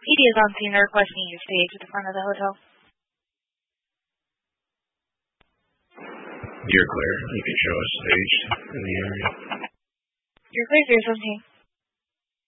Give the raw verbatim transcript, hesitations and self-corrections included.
P D is on scene requesting you stage at the front of the hotel. You're clear. You can show us staged in the area. You're clear, zero seventeen.